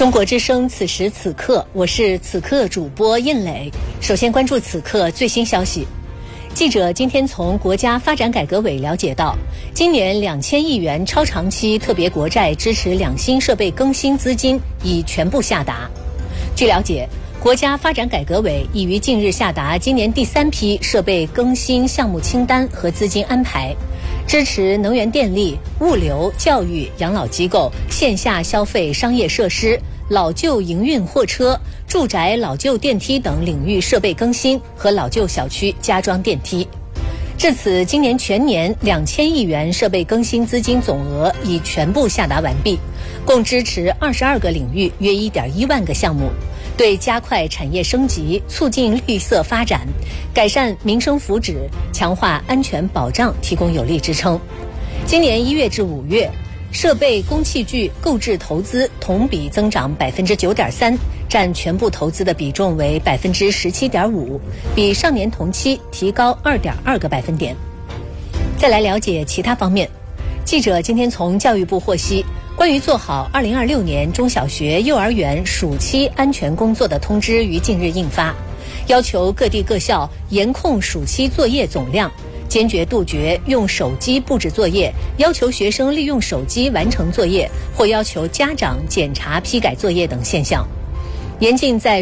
中国之声此时此刻，我是此刻主播印磊。首先关注此刻最新消息。记者今天从国家发展改革委了解到，今年2000亿元超长期特别国债支持两新设备更新资金已全部下达。据了解，国家发展改革委已于近日下达今年第3批设备更新项目清单和资金安排，支持能源电力、物流、教育、养老机构、线下消费商业设施、老旧营运货车、住宅老旧电梯等领域设备更新和老旧小区加装电梯。至此，今年全年2000亿元设备更新资金总额已全部下达完毕，共支持22个领域约1.1万个项目，对加快产业升级、促进绿色发展、改善民生福祉、强化安全保障提供有力支撑。今年1月至5月，设备工器具购置投资同比增长9.3%，占全部投资的比重为17.5%，比上年同期提高2.2个百分点。再来了解其他方面，记者今天从教育部获悉，关于做好2026年中小学、幼儿园暑期安全工作的通知于近日印发，要求各地各校严控暑期作业总量，坚决杜绝用手机布置作业，要求学生利用手机完成作业，或要求家长检查批改作业等现象，严禁在